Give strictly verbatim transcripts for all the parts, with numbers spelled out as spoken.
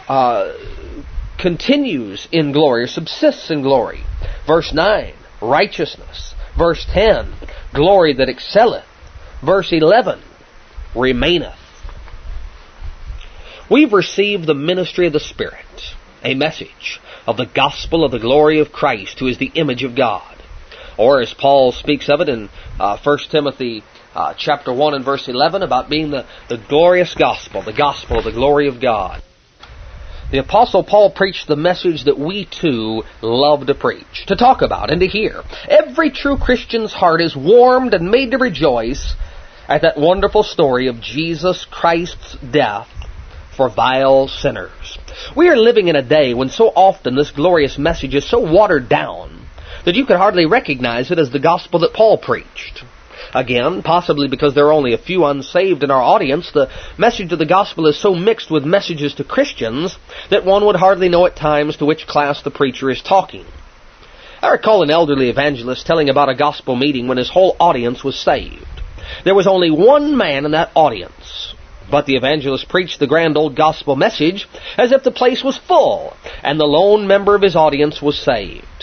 uh, continues in glory, or subsists in glory. Verse nine, righteousness. Verse ten, glory that excelleth. Verse eleven, remaineth. We've received the ministry of the Spirit, a message of the gospel of the glory of Christ, who is the image of God. Or as Paul speaks of it in uh, First Timothy uh, chapter one and verse eleven, about being the, the glorious gospel, the gospel of the glory of God. The Apostle Paul preached the message that we too love to preach, to talk about, and to hear. Every true Christian's heart is warmed and made to rejoice at that wonderful story of Jesus Christ's death for vile sinners. We are living in a day when so often this glorious message is so watered down that you could hardly recognize it as the gospel that Paul preached. Again, possibly because there are only a few unsaved in our audience, the message of the gospel is so mixed with messages to Christians that one would hardly know at times to which class the preacher is talking. I recall an elderly evangelist telling about a gospel meeting when his whole audience was saved. There was only one man in that audience, but the evangelist preached the grand old gospel message as if the place was full, and the lone member of his audience was saved.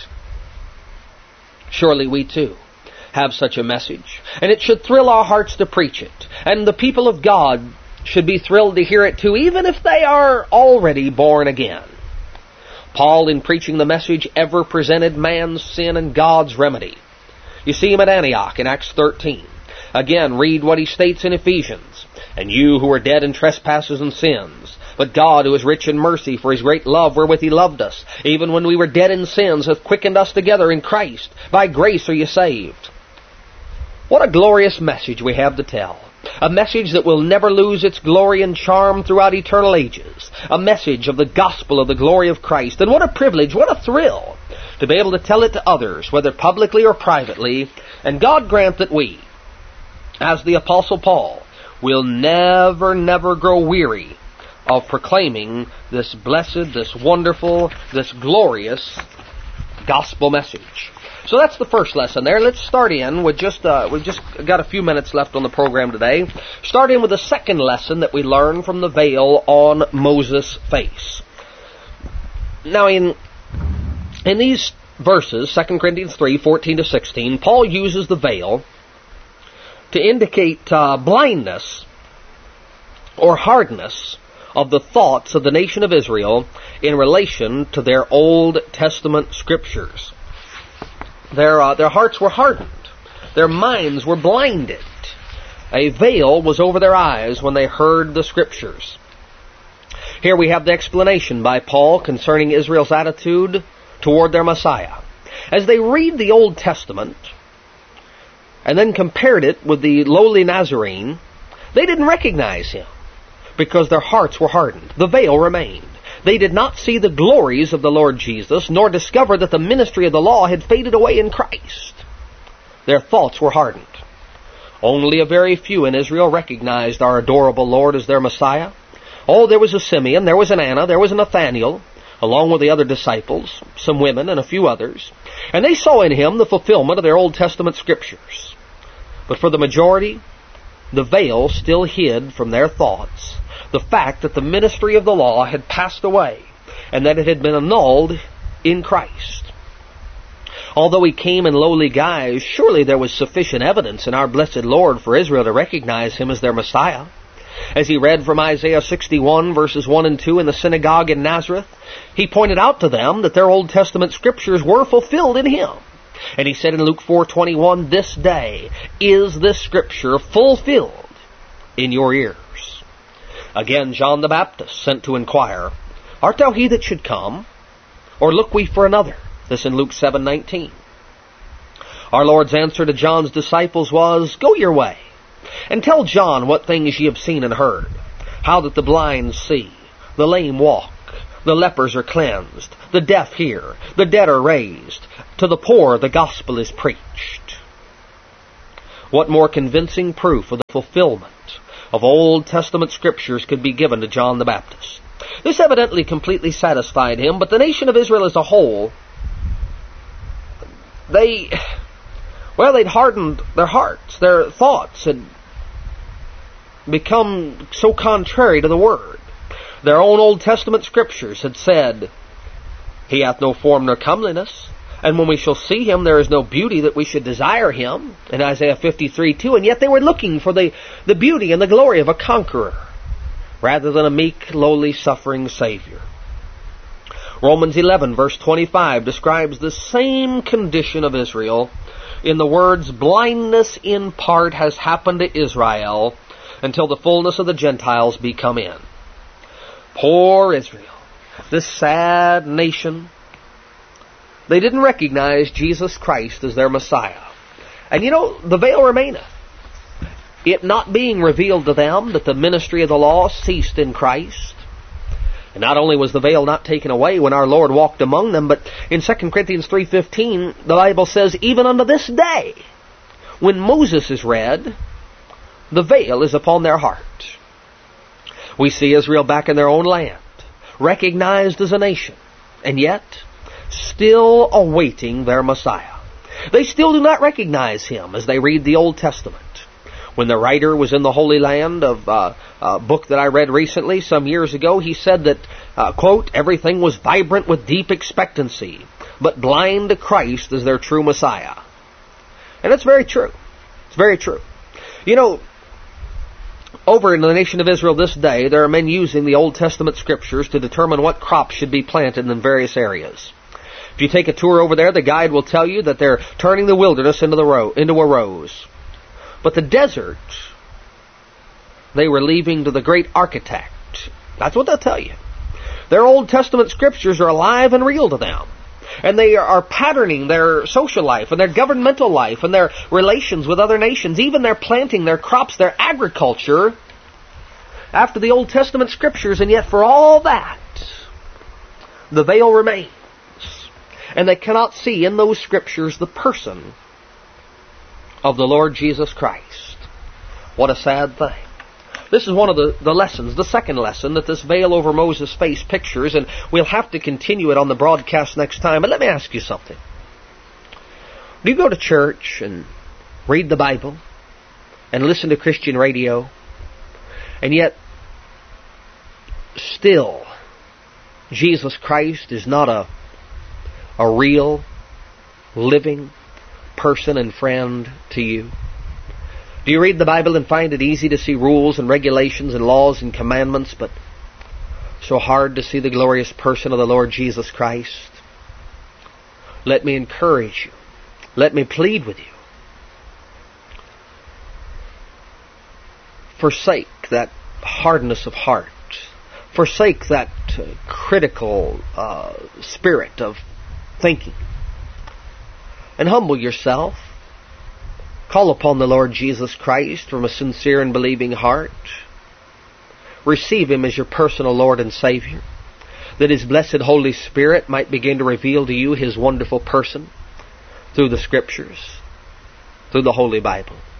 Surely we too have such a message, and it should thrill our hearts to preach it, and the people of God should be thrilled to hear it too, even if they are already born again. Paul, in preaching the message, ever presented man's sin and God's remedy. You see him at Antioch in Acts thirteen. Again, read what he states in Ephesians. And you who were dead in trespasses and sins, but God, who is rich in mercy, for his great love wherewith he loved us, even when we were dead in sins, hath quickened us together in Christ. By grace are you saved. What a glorious message we have to tell. A message that will never lose its glory and charm throughout eternal ages. A message of the gospel of the glory of Christ. And what a privilege, what a thrill to be able to tell it to others, whether publicly or privately. And God grant that we, as the Apostle Paul, will never, never grow weary of proclaiming this blessed, this wonderful, this glorious gospel message. So that's the first lesson there. Let's start in with just, uh, we've just got a few minutes left on the program today. Start in with the second lesson that we learn from the veil on Moses' face. Now in, in these verses, Second Corinthians three, fourteen to sixteen, Paul uses the veil to indicate uh, blindness or hardness of the thoughts of the nation of Israel in relation to their Old Testament scriptures. Their, uh, their hearts were hardened. Their minds were blinded. A veil was over their eyes when they heard the scriptures. Here we have the explanation by Paul concerning Israel's attitude toward their Messiah. As they read the Old Testament and then compared it with the lowly Nazarene, they didn't recognize him because their hearts were hardened. The veil remained. They did not see the glories of the Lord Jesus, nor discover that the ministry of the law had faded away in Christ. Their thoughts were hardened. Only a very few in Israel recognized our adorable Lord as their Messiah. Oh, there was a Simeon, there was an Anna, there was a Nathaniel, along with the other disciples, some women and a few others. And they saw in him the fulfillment of their Old Testament scriptures. But for the majority, the veil still hid from their thoughts the fact that the ministry of the law had passed away and that it had been annulled in Christ. Although he came in lowly guise, surely there was sufficient evidence in our blessed Lord for Israel to recognize him as their Messiah. As he read from Isaiah sixty-one, verses one and two in the synagogue in Nazareth, he pointed out to them that their Old Testament scriptures were fulfilled in him. And he said in Luke four twenty-one, "This day is this scripture fulfilled in your ears." Again, John the Baptist sent to inquire, "Art thou he that should come, or look we for another?" This in Luke seven nineteen. Our Lord's answer to John's disciples was, "Go your way, and tell John what things ye have seen and heard, how that the blind see, the lame walk, the lepers are cleansed, the deaf hear, the dead are raised, to the poor the gospel is preached." What more convincing proof of the fulfillment of Old Testament scriptures could be given to John the Baptist? This evidently completely satisfied him, but the nation of Israel as a whole, they, well, they'd hardened their hearts. Their thoughts had become so contrary to the Word. Their own Old Testament scriptures had said, He hath no form nor comeliness, and when we shall see Him, there is no beauty that we should desire Him, in Isaiah fifty-three two, and yet they were looking for the, the beauty and the glory of a conqueror, rather than a meek, lowly, suffering Savior. Romans eleven, verse twenty-five, describes the same condition of Israel in the words, blindness in part has happened to Israel until the fullness of the Gentiles be come in. Poor Israel, this sad nation, they didn't recognize Jesus Christ as their Messiah. And you know, the veil remaineth. It not being revealed to them that the ministry of the law ceased in Christ. And not only was the veil not taken away when our Lord walked among them, but in Second Corinthians three fifteen, the Bible says, even unto this day, when Moses is read, the veil is upon their heart. We see Israel back in their own land, recognized as a nation, and yet still awaiting their Messiah. They still do not recognize Him as they read the Old Testament. When the writer was in the Holy Land of uh, a book that I read recently, some years ago, he said that, uh, quote, everything was vibrant with deep expectancy, but blind to Christ as their true Messiah. And it's very true. It's very true. You know, over in the nation of Israel this day, there are men using the Old Testament scriptures to determine what crops should be planted in various areas. If you take a tour over there, the guide will tell you that they're turning the wilderness into the ro- into a rose. But the desert, they were leaving to the great architect. That's what they'll tell you. Their Old Testament scriptures are alive and real to them. And they are patterning their social life and their governmental life and their relations with other nations. Even their planting, their crops, their agriculture after the Old Testament scriptures. And yet for all that, the veil remains. And they cannot see in those scriptures the person of the Lord Jesus Christ. What a sad thing. This is one of the, the lessons, the second lesson that this veil over Moses' face pictures, and we'll have to continue it on the broadcast next time. But let me ask you something. Do you go to church and read the Bible and listen to Christian radio, and yet still Jesus Christ is not a, a real, living person and friend to you? Do you read the Bible and find it easy to see rules and regulations and laws and commandments, but so hard to see the glorious person of the Lord Jesus Christ? Let me encourage you. Let me plead with you. Forsake that hardness of heart. Forsake that uh, critical uh, spirit of thinking. And humble yourself. Call upon the Lord Jesus Christ from a sincere and believing heart. Receive Him as your personal Lord and Savior, that His blessed Holy Spirit might begin to reveal to you His wonderful person through the Scriptures, through the Holy Bible.